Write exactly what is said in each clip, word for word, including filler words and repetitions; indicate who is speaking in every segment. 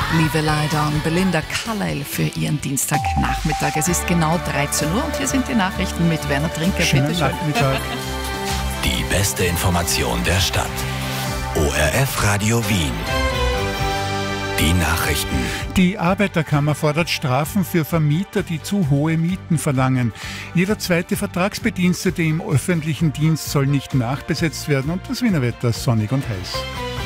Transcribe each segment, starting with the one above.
Speaker 1: Leave a Lie Down, Belinda Carlisle für ihren Dienstagnachmittag. Es ist genau dreizehn Uhr und hier sind die Nachrichten mit Werner Trinker.
Speaker 2: Schönen
Speaker 1: Bitte schön.
Speaker 2: Nachmittag.
Speaker 3: Die beste Information der Stadt. O R F Radio Wien. Die Nachrichten.
Speaker 2: Die Arbeiterkammer fordert Strafen für Vermieter, die zu hohe Mieten verlangen. Jeder zweite Vertragsbedienstete im öffentlichen Dienst soll nicht nachbesetzt werden und das Wiener Wetter sonnig und heiß.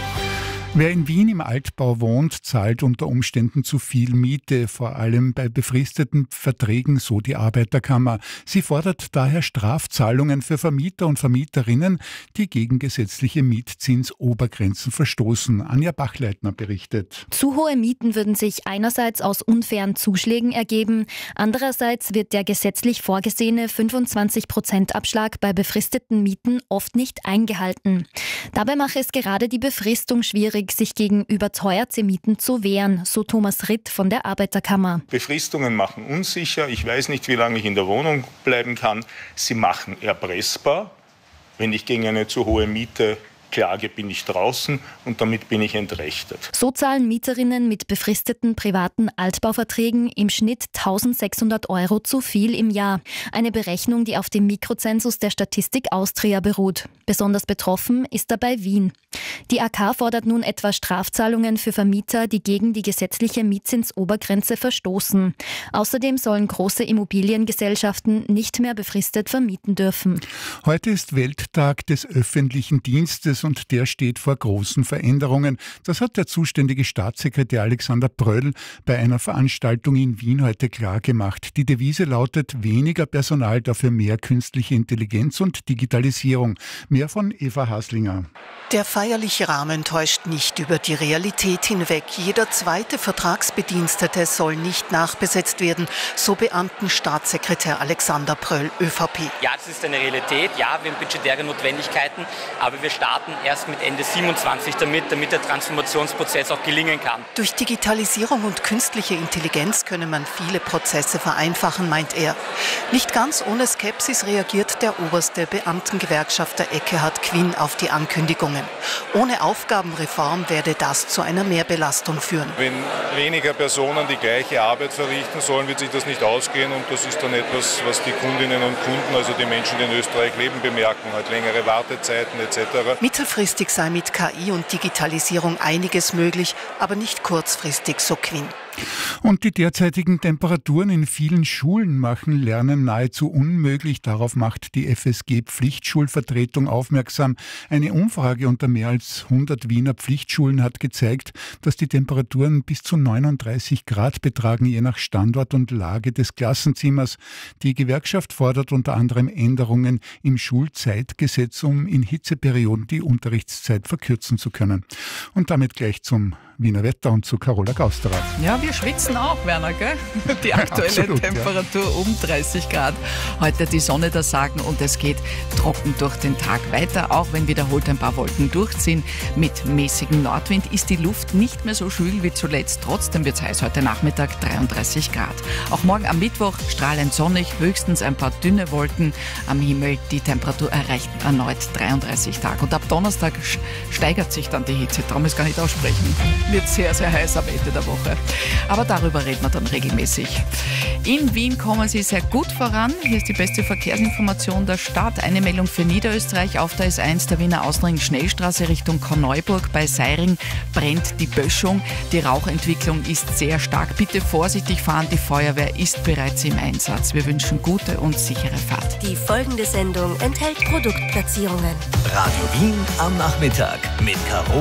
Speaker 2: Wer in Wien im Altbau wohnt, zahlt unter Umständen zu viel Miete, vor allem bei befristeten Verträgen, so die Arbeiterkammer. Sie fordert daher Strafzahlungen für Vermieter und Vermieterinnen, die gegen gesetzliche Mietzinsobergrenzen verstoßen. Anja Bachleitner berichtet.
Speaker 4: Zu hohe Mieten würden sich einerseits aus unfairen Zuschlägen ergeben, andererseits wird der gesetzlich vorgesehene fünfundzwanzig Prozent Abschlag bei befristeten Mieten oft nicht eingehalten. Dabei mache es gerade die Befristung schwierig, sich gegen überteuerte Mieten zu wehren, so Thomas Ritt von der Arbeiterkammer.
Speaker 5: Befristungen machen unsicher. Ich weiß nicht, wie lange ich in der Wohnung bleiben kann. Sie machen erpressbar. Wenn ich gegen eine zu hohe Miete klage, bin ich draußen und damit bin ich entrechtet.
Speaker 4: So zahlen Mieterinnen mit befristeten privaten Altbauverträgen im Schnitt eintausendsechshundert Euro zu viel im Jahr. Eine Berechnung, die auf dem Mikrozensus der Statistik Austria beruht. Besonders betroffen ist dabei Wien. Die A K fordert nun etwa Strafzahlungen für Vermieter, die gegen die gesetzliche Mietzinsobergrenze verstoßen. Außerdem sollen große Immobiliengesellschaften nicht mehr befristet vermieten dürfen.
Speaker 2: Heute ist Welttag des öffentlichen Dienstes und der steht vor großen Veränderungen. Das hat der zuständige Staatssekretär Alexander Pröll bei einer Veranstaltung in Wien heute klargemacht. Die Devise lautet: weniger Personal, dafür mehr künstliche Intelligenz und Digitalisierung. Mehr von Eva Haslinger.
Speaker 6: Der feierliche Rahmen täuscht nicht über die Realität hinweg. Jeder zweite Vertragsbedienstete soll nicht nachbesetzt werden, so Beamtenstaatssekretär Alexander Pröll, ÖVP.
Speaker 7: Ja, das ist eine Realität. Ja, wir haben budgetäre Notwendigkeiten, aber wir starten erst mit Ende siebenundzwanzig damit, damit der Transformationsprozess auch gelingen kann.
Speaker 6: Durch Digitalisierung und künstliche Intelligenz könne man viele Prozesse vereinfachen, meint er. Nicht ganz ohne Skepsis reagiert der oberste Beamtengewerkschafter Ekkehard Quinn auf die Ankündigungen. Ohne Aufgabenreform werde das zu einer Mehrbelastung führen.
Speaker 8: Wenn weniger Personen die gleiche Arbeit verrichten sollen, wird sich das nicht ausgehen und das ist dann etwas, was die Kundinnen und Kunden, also die Menschen, die in Österreich leben, bemerken, halt längere Wartezeiten et cetera.
Speaker 6: Mittelfristig sei mit K I und Digitalisierung einiges möglich, aber nicht kurzfristig, so Quinn.
Speaker 2: Und die derzeitigen Temperaturen in vielen Schulen machen Lernen nahezu unmöglich. Darauf macht die F S G-Pflichtschulvertretung aufmerksam. Eine Umfrage unter mehr als hundert Wiener Pflichtschulen hat gezeigt, dass die Temperaturen bis zu neununddreißig Grad betragen, je nach Standort und Lage des Klassenzimmers. Die Gewerkschaft fordert unter anderem Änderungen im Schulzeitgesetz, um in Hitzeperioden die Unterrichtszeit verkürzen zu können. Und damit gleich zum Wiener Wetter und zu Carola Gausterer.
Speaker 1: Ja, wir schwitzen auch, Werner, gell? Die aktuelle
Speaker 2: Absolut,
Speaker 1: Temperatur ja. um dreißig Grad. Heute die Sonne da sagen und es geht trocken durch den Tag weiter. Auch wenn wiederholt ein paar Wolken durchziehen. Mit mäßigem Nordwind ist die Luft nicht mehr so schwül wie zuletzt. Trotzdem wird es heiß heute Nachmittag, dreiunddreißig Grad. Auch morgen am Mittwoch strahlend sonnig, höchstens ein paar dünne Wolken am Himmel. Die Temperatur erreicht erneut dreiunddreißig Tage. Und ab Donnerstag steigert sich dann die Hitze. Darum ist gar nicht aussprechen. Wird sehr, sehr heiß am Ende der Woche. Aber darüber reden wir dann regelmäßig. In Wien kommen Sie sehr gut voran. Hier ist die beste Verkehrsinformation der Stadt. Eine Meldung für Niederösterreich. Auf der S eins der Wiener Außenring Schnellstraße Richtung Korneuburg. Bei Seiring brennt die Böschung. Die Rauchentwicklung ist sehr stark. Bitte vorsichtig fahren. Die Feuerwehr ist bereits im Einsatz. Wir wünschen gute und sichere Fahrt.
Speaker 9: Die folgende Sendung enthält Produktplatzierungen.
Speaker 3: Radio Wien am Nachmittag mit Caro